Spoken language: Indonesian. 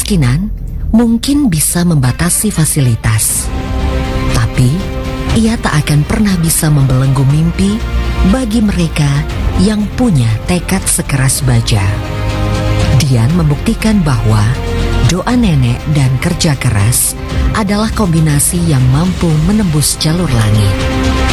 Kemiskinan mungkin bisa membatasi fasilitas, tapi ia tak akan pernah bisa membelenggu mimpi bagi mereka yang punya tekad sekeras baja. Dian membuktikan bahwa doa nenek dan kerja keras adalah kombinasi yang mampu menembus jalur langit.